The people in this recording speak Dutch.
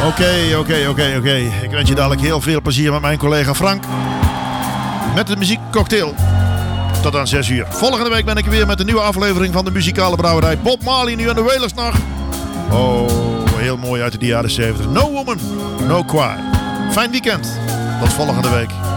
Oké. Ik wens je dadelijk heel veel plezier met mijn collega Frank. Met de muziekcocktail. Tot aan 6 uur. Volgende week ben ik weer met een nieuwe aflevering van de muzikale brouwerij. Bob Marley nu aan de Welersnacht. Oh, heel mooi uit de jaren 70. No Woman, No Cry. Fijn weekend. Tot volgende week.